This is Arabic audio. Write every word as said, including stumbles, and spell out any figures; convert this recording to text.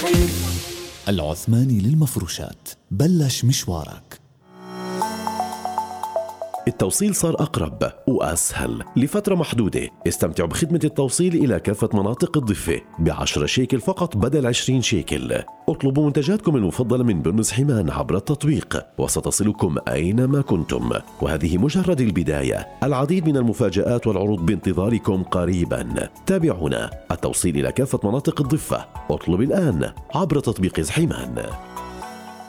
العثماني للمفروشات، بلش مشوارك. التوصيل صار أقرب وأسهل لفترة محدودة. استمتعوا بخدمة التوصيل إلى كافة مناطق الضفة بعشرة شيكل فقط بدل عشرين شيكل. اطلبوا منتجاتكم المفضلة من برنس حمان عبر التطبيق وستصلكم أينما كنتم، وهذه مجرد البداية. العديد من المفاجآت والعروض بانتظاركم قريبا. تابعونا. التوصيل إلى كافة مناطق الضفة. اطلب الآن عبر تطبيق حمان.